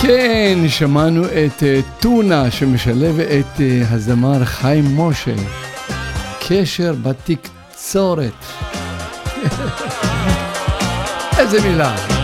כן, שמענו את טונה שמשלב את הזמר חיים משה. קשר בתקצורת. איזה מילה.